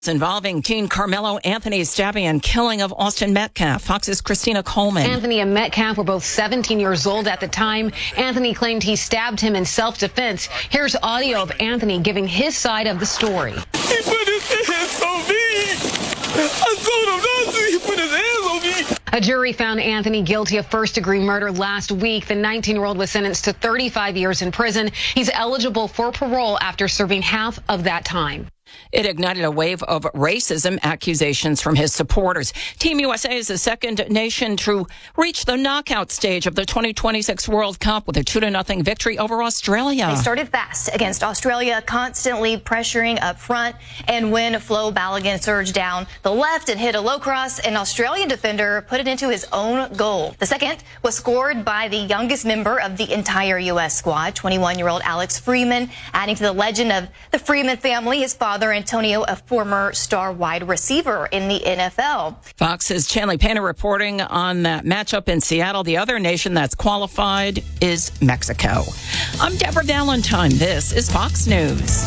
Involving teen Carmelo Anthony's stabbing and killing of Austin Metcalf. Fox's Christina Coleman. Anthony and Metcalf were both 17 years old at the time. Anthony claimed he stabbed him in self-defense. Here's audio of Anthony giving his side of the story. He put his hands on me. I told him not to. He put his hands on me. A jury found Anthony guilty of first-degree murder last week. The 19-year-old was sentenced to 35 years in prison. He's eligible for parole after serving half of that time. It ignited a wave of racism accusations from his supporters. Team USA is the second nation to reach the knockout stage of the 2026 World Cup with a 2-0 victory over Australia. They started fast against Australia, constantly pressuring up front. And when Flo Balogun surged down the left and hit a low cross, an Australian defender put it into his own goal. The second was scored by the youngest member of the entire U.S. squad, 21-year-old Alex Freeman, adding to the legend of the Freeman family. His father, Antonio, a former star wide receiver in the NFL. Fox's Chanley Painter reporting on that matchup in Seattle. The other nation that's qualified is Mexico. I'm Deborah Valentine. This is Fox News.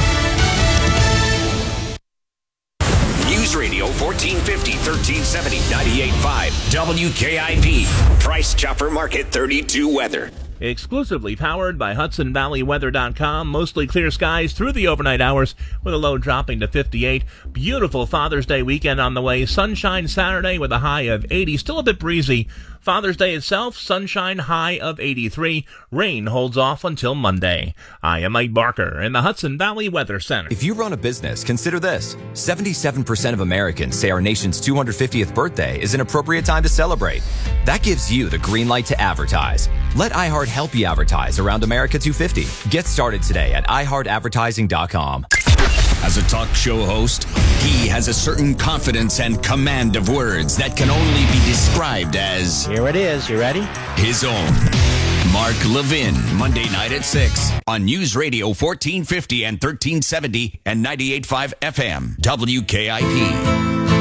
News Radio 1450, 1370, 98.5, WKIP. Price Chopper Market 32 weather. Exclusively powered by HudsonValleyWeather.com. Mostly clear skies through the overnight hours with a low dropping to 58. Beautiful Father's Day weekend on the way. Sunshine Saturday with a high of 80. Still a bit breezy. Father's Day itself, sunshine, high of 83. Rain holds off until Monday. I am Mike Barker in the Hudson Valley Weather Center. If you run a business, consider this. 77% of Americans say our nation's 250th birthday is an appropriate time to celebrate. That gives you the green light to advertise. Let iHeart help you advertise around America 250. Get started today at iHeartAdvertising.com. As a talk show host, he has a certain confidence and command of words that can only be described as... Here it is. You ready? ...his own. Mark Levin, Monday night at 6 on News Radio 1450 and 1370 and 98.5 FM, WKIP.